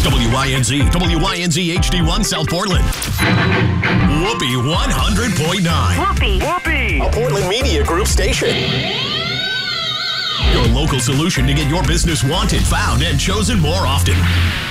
WYNZ, WYNZ HD1 South Portland. Whoopee 100.9. Whoopee! A Portland Media Group station. Your local solution to get your business wanted, found, and chosen more often.